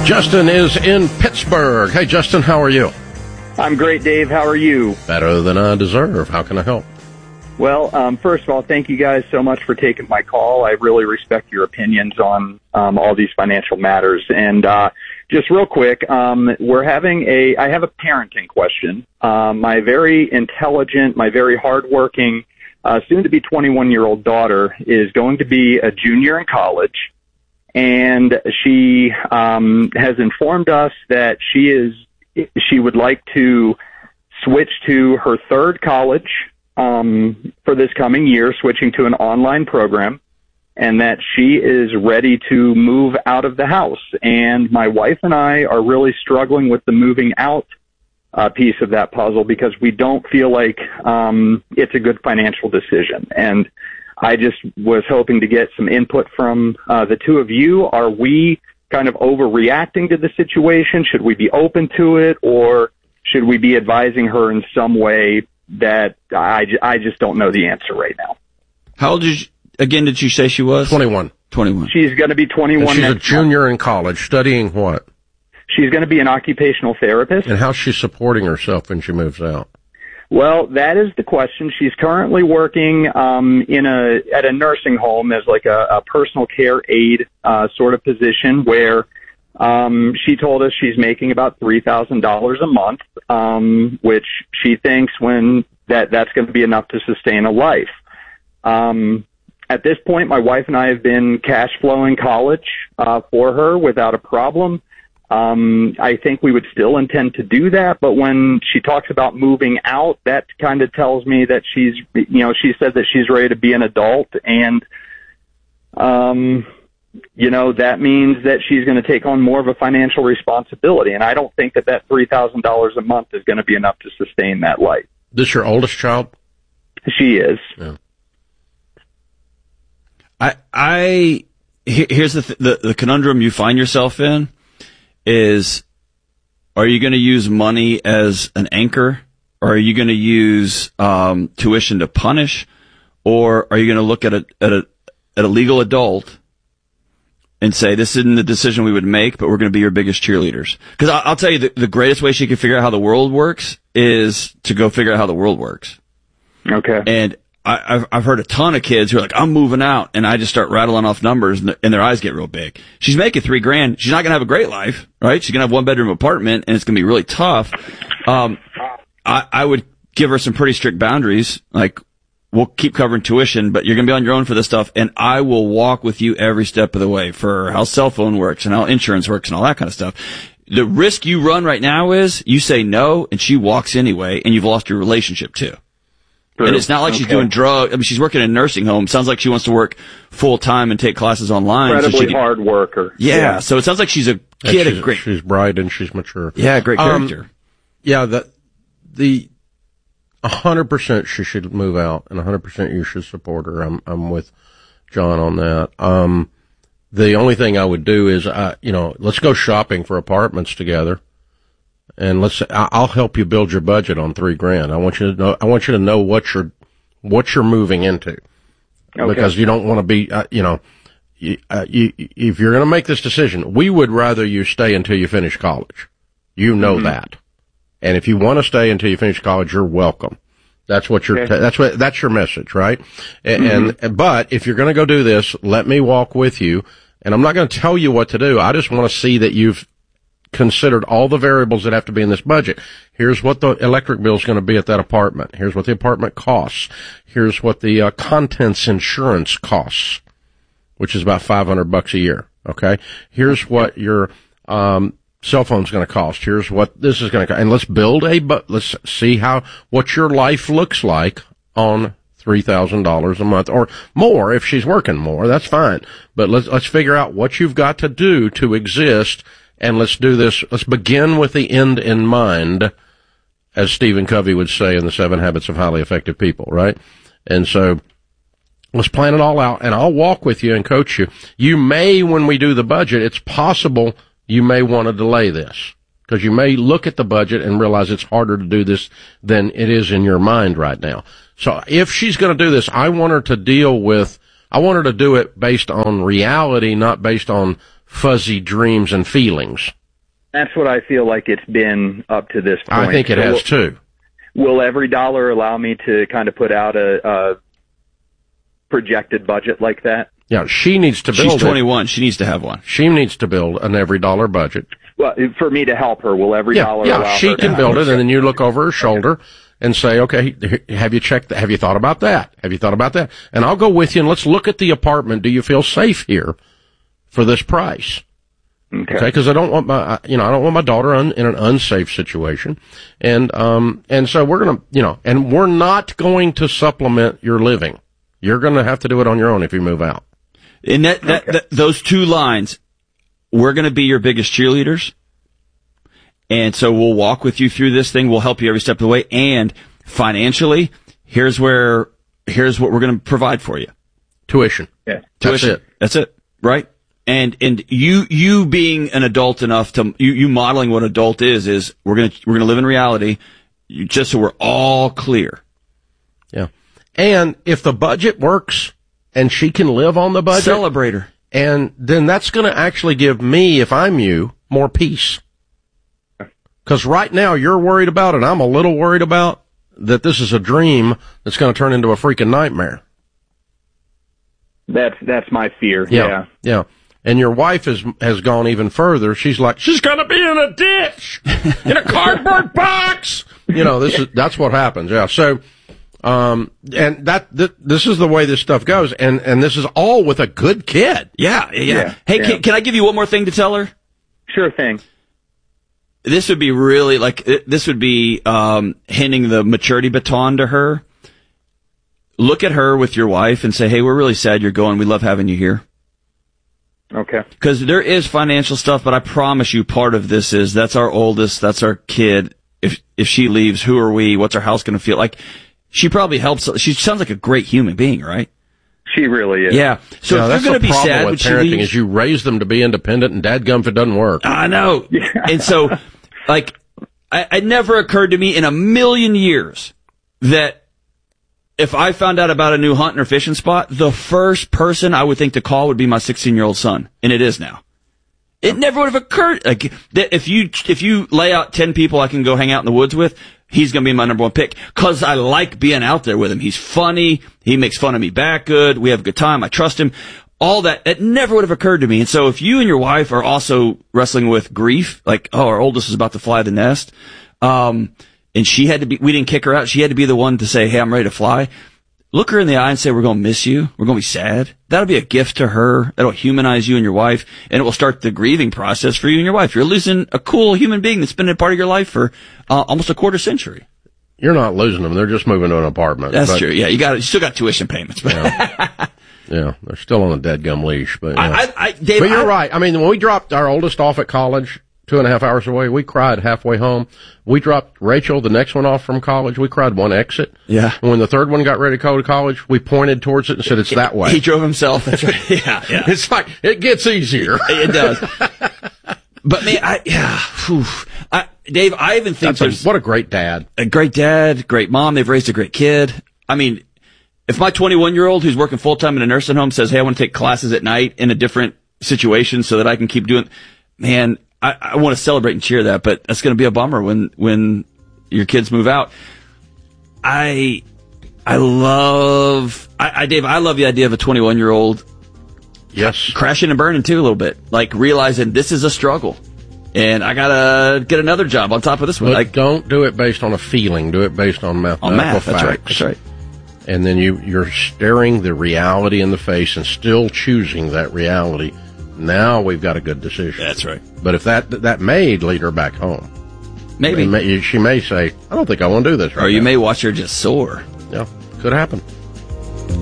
Justin is in Pittsburgh. Hey, Justin, how are you? I'm great, Dave. How are you? Better than I deserve. How can I help? Well, first of all, thank you guys so much for taking my call. I really respect your opinions on all these financial matters. And just real quick, I have a parenting question. My very intelligent, my very hardworking, soon-to-be 21-year-old daughter is going to be a junior in college. And she has informed us that she would like to switch to her third college for this coming year, switching to an online program, and that she is ready to move out of the house. And my wife and I are really struggling with the moving out piece of that puzzle because we don't feel like it's a good financial decision. And I just was hoping to get some input from the two of you. Are we kind of overreacting to the situation? Should we be open to it, or should we be advising her in some way that I just don't know the answer right now? How old did you say she was? 21. 21. She's going to be 21 and she's next a junior month. in college. Studying what? She's going to be an occupational therapist. And how's she supporting herself when she moves out? Well, that is the question. She's currently working at a nursing home as like a personal care aide sort of position where she told us she's making about $3,000 a month, which she thinks that's going to be enough to sustain a life. At this point, my wife and I have been cash flowing college for her without a problem. I think we would still intend to do that, but when she talks about moving out, that kind of tells me that she said that she's ready to be an adult, and, that means that she's going to take on more of a financial responsibility, and I don't think that $3,000 a month is going to be enough to sustain that life. This your oldest child? She is. Yeah. Here's the conundrum you find yourself in. Are you going to use money as an anchor, or are you going to use tuition to punish, or are you going to look at a legal adult and say, this isn't the decision we would make, but we're going to be your biggest cheerleaders? Because I'll tell you, the greatest way she can figure out how the world works is to go figure out how the world works. Okay. And I've heard a ton of kids who are like, I'm moving out, and I just start rattling off numbers, and their eyes get real big. She's making $3,000. She's not gonna have a great life, right? She's gonna have 1-bedroom apartment, and it's gonna be really tough. I would give her some pretty strict boundaries, like, we'll keep covering tuition, but you're gonna be on your own for this stuff, and I will walk with you every step of the way for how cell phone works and how insurance works and all that kind of stuff. The risk you run right now is you say no, and she walks anyway, and you've lost your relationship too. True. And it's not like she's doing drugs. I mean, she's working in a nursing home. Sounds like she wants to work full time and take classes online. Incredibly hard worker. Yeah. So it sounds like she's a kid. She's bright and she's mature. Yeah, great character. Yeah, the 100% she should move out, and 100% you should support her. I'm with John on that. The only thing I would do is, let's go shopping for apartments together. And I'll help you build your budget on $3,000. I want you to know what you're moving into. Okay. Because you don't want to be, if you're going to make this decision, we would rather you stay until you finish college. You know that. And if you want to stay until you finish college, you're welcome. That's what that's your message, right? But if you're going to go do this, let me walk with you. And I'm not going to tell you what to do. I just want to see that you've considered all the variables that have to be in this budget. Here's what the electric bill is going to be at that apartment. Here's what the apartment costs. Here's what the contents insurance costs, which is about $500 a year. Okay. Here's what your cell phone's going to cost. Here's what this is going to cost. And let's see what your life looks like on $3,000 a month or more. If she's working more, that's fine. But let's figure out what you've got to do to exist. And let's do this. Let's begin with the end in mind, as Stephen Covey would say in the 7 Habits of Highly Effective People, right? And so let's plan it all out, and I'll walk with you and coach you. You may, when we do the budget, it's possible you may want to delay this, because you may look at the budget and realize it's harder to do this than it is in your mind right now. So if she's going to do this, I want her to do it based on reality, not based on fuzzy dreams and feelings. That's what I feel like it's been up to this point. I think it has too. Will every dollar allow me to kind of put out a projected budget like that? Yeah, she needs to build. She's 21. She needs to have one. She needs to build an every dollar budget. Well, for me to help her, will every dollar allow her? She can build it, and then you look over her shoulder and say, okay, have you checked that? Have you thought about that? Have you thought about that? And I'll go with you, and let's look at the apartment. Do you feel safe here for this price? Okay, because I don't want my daughter in an unsafe situation, and so we're gonna, and we're not going to supplement your living. You're gonna have to do it on your own if you move out. And those two lines, we're gonna be your biggest cheerleaders, and so we'll walk with you through this thing. We'll help you every step of the way, and financially, here's what we're gonna provide for you: tuition. Yeah, tuition. That's it, right? And you being an adult enough to you modeling what adult is we're gonna live in reality, just so we're all clear. Yeah, and if the budget works and she can live on the budget, celebrate her, and then that's going to actually give me, if I'm you, more peace. Because right now you're worried about it, I'm a little worried about that. This is a dream that's going to turn into a freaking nightmare. That's my fear. Yeah. And your wife has gone even further. She's like, she's gonna be in a ditch, in a cardboard box. That's what happens. Yeah. So, and this is the way this stuff goes. And this is all with a good kid. Yeah. Hey, can I give you one more thing to tell her? Sure thing. This would be really handing the maturity baton to her. Look at her with your wife and say, hey, we're really sad you're going. We love having you here. Okay. Because there is financial stuff, but I promise you part of this is that's our oldest, that's our kid. If she leaves, who are we? What's our house going to feel like? She probably helps. She sounds like a great human being, right? She really is. Yeah. So if you're going to be sad when she leaves, is you raise them to be independent, and dadgum if it doesn't work. I know. Yeah. And so, it never occurred to me in a million years that if I found out about a new hunting or fishing spot, the first person I would think to call would be my 16-year-old son, and it is now. It never would have occurred. Like, that if you lay out 10 people I can go hang out in the woods with, he's going to be my number one pick. 'Cause I like being out there with him. He's funny. He makes fun of me back good. We have a good time. I trust him. All that, it never would have occurred to me. And so if you and your wife are also wrestling with grief, like, oh, our oldest is about to fly the nest, and we didn't kick her out. She had to be the one to say, hey, I'm ready to fly. Look her in the eye and say, we're going to miss you. We're going to be sad. That'll be a gift to her. That'll humanize you and your wife, and it will start the grieving process for you and your wife. You're losing a cool human being that's been a part of your life for almost a quarter century. You're not losing them. They're just moving to an apartment. That's true. Yeah, you still got tuition payments. Yeah, they're still on a dadgum leash. But, Dave, but you're right. I mean, when we dropped our oldest off at college, 2.5 hours away, we cried halfway home. We dropped Rachel, the next one off from college. We cried one exit. Yeah. And when the third one got ready to go to college, we pointed towards it and said, it's that way. He drove himself. That's right. Yeah. It's like, it gets easier. It does. But man, Dave, I even think what a great dad. A great dad, great mom. They've raised a great kid. I mean, if my 21-year-old who's working full-time in a nursing home says, hey, I want to take classes at night in a different situation so that I can keep doing, man, I want to celebrate and cheer that, but that's going to be a bummer when your kids move out. Dave, I love the idea of a 21-year-old. Yes. Crashing and burning too a little bit. Like realizing this is a struggle. And I gotta get another job on top of this one. But don't do it based on a feeling. Do it based on mathematical facts. That's right. And then you're staring the reality in the face and still choosing that reality. Now we've got a good decision. That's right. But if that may lead her back home. Maybe. She may say, I don't think I want to do this right now. Or you may watch her just soar. Yeah, could happen.